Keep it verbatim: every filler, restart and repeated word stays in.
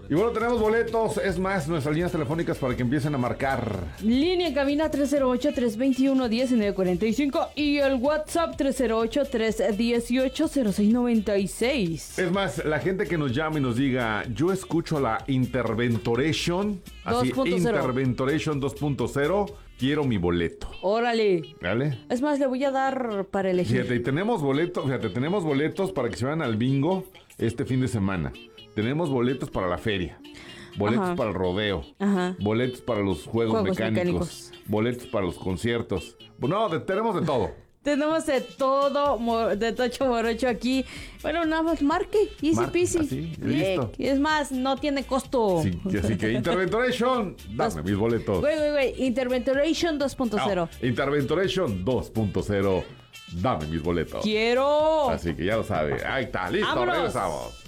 Y bueno, tenemos boletos. Es más, nuestras líneas telefónicas para que empiecen a marcar. Línea en cabina tres cero ocho, tres dos uno, uno nueve cuatro cinco y el WhatsApp tres cero ocho, tres uno ocho, cero seis nueve seis. Es más, la gente que nos llame y nos diga, yo escucho la Interventoration, así, dos punto cero. Interventoration dos punto cero, quiero mi boleto. Órale. ¿Vale? Es más, le voy a dar para elegir. Fíjate, y tenemos boletos, fíjate, tenemos boletos para que se vayan al bingo este fin de semana. Tenemos boletos para la feria. Boletos Ajá. para el rodeo. Ajá. Boletos para los juegos, Juegos mecánicos, mecánicos. Boletos para los conciertos. No, de- tenemos de todo. Tenemos de todo, mo- de tocho morocho aquí. Bueno, nada más marque, easy Marque, peasy. así, y Bien. listo. Es más, no tiene costo. Sí, así que Interventoration, dame Dos- mis boletos. Güey, güey, güey. Interventoration dos punto cero. No, Interventoration dos punto cero, dame mis boletos. Quiero. Así que ya lo sabe. Ahí está, listo, ¡Vámonos! regresamos.